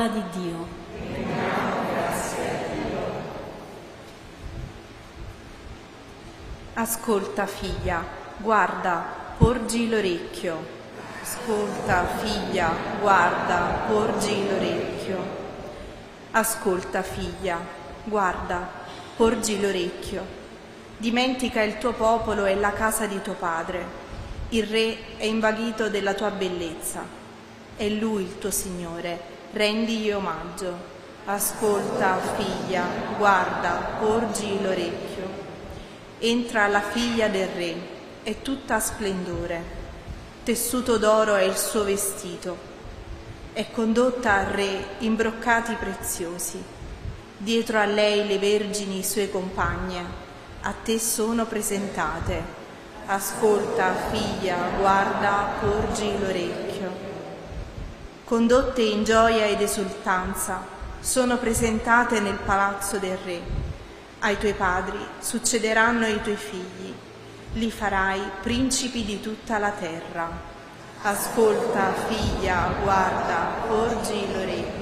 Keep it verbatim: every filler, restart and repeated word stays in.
Parola di Dio. Ascolta, figlia, guarda, porgi l'orecchio. Ascolta, figlia, guarda, porgi l'orecchio. Ascolta, figlia, guarda, porgi l'orecchio. Dimentica il tuo popolo e la casa di tuo padre. Il re è invaghito della tua bellezza. È lui il tuo Signore. Rendigli omaggio. Ascolta, figlia, guarda, porgi l'orecchio. Entra la figlia del re, è tutta splendore. Tessuto d'oro è il suo vestito. È condotta al re in broccati preziosi. Dietro a lei le vergini sue compagne, a te sono presentate. Ascolta, figlia, guarda, porgi l'orecchio. Condotte in gioia ed esultanza, sono presentate nel palazzo del re. Ai tuoi padri succederanno i tuoi figli, li farai principi di tutta la terra. Ascolta, figlia, guarda, porgi l'orecchio.